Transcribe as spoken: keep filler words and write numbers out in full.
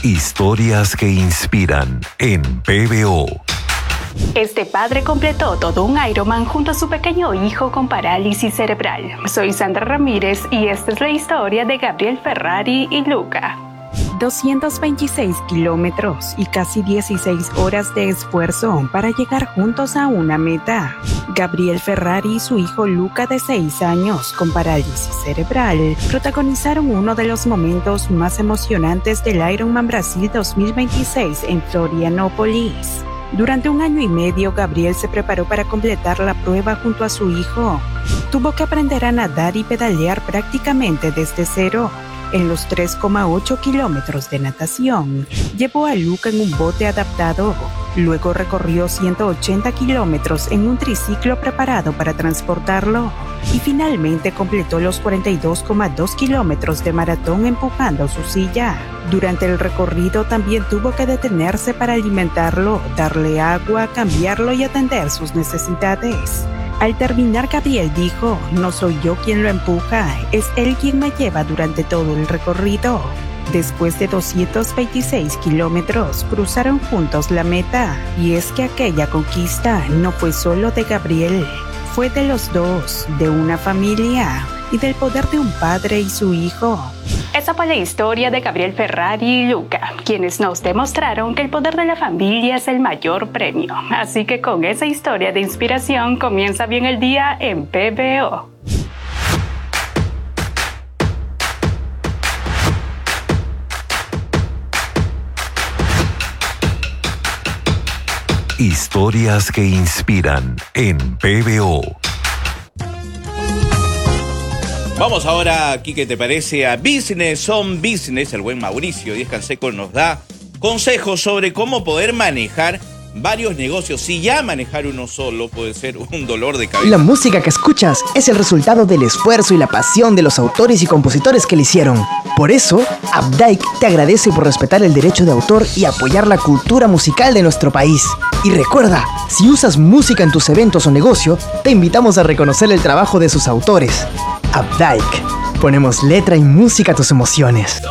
Historias que inspiran en P B O. Este padre completó todo un Ironman junto a su pequeño hijo con parálisis cerebral. Soy Sandra Ramírez y esta es la historia de Gabriel Ferrari y Luca. doscientos veintiséis kilómetros y casi dieciséis horas de esfuerzo para llegar juntos a una meta. Gabriel Ferrari y su hijo Luca, de seis años, con parálisis cerebral, protagonizaron uno de los momentos más emocionantes del Ironman Brasil dos mil veintiséis en Florianópolis. Durante un año y medio, Gabriel se preparó para completar la prueba junto a su hijo. Tuvo que aprender a nadar y pedalear prácticamente desde cero. En los tres coma ocho kilómetros de natación, llevó a Luca en un bote adaptado. Luego recorrió ciento ochenta kilómetros en un triciclo preparado para transportarlo. Y finalmente completó los cuarenta y dos coma dos kilómetros de maratón empujando su silla. Durante el recorrido también tuvo que detenerse para alimentarlo, darle agua, cambiarlo y atender sus necesidades. Al terminar, Gabriel dijo: "No soy yo quien lo empuja, es él quien me lleva durante todo el recorrido". Después de doscientos veintiséis kilómetros, cruzaron juntos la meta. Y es que aquella conquista no fue solo de Gabriel, fue de los dos, de una familia y del poder de un padre y su hijo. Esa fue la historia de Gabriel Ferrari y Luca, quienes nos demostraron que el poder de la familia es el mayor premio. Así que con esa historia de inspiración comienza bien el día en P B O. Historias que inspiran en P B O. Vamos ahora, aquí, ¿qué te parece? A Business on Business. El buen Mauricio Díaz Canseco nos da consejos sobre cómo poder manejar varios negocios. Si ya manejar uno solo puede ser un dolor de cabeza. La música que escuchas es el resultado del esfuerzo y la pasión de los autores y compositores que la hicieron. Por eso, Updike te agradece por respetar el derecho de autor y apoyar la cultura musical de nuestro país. Y recuerda, si usas música en tus eventos o negocio, te invitamos a reconocer el trabajo de sus autores. Updike. Ponemos letra y música a tus emociones.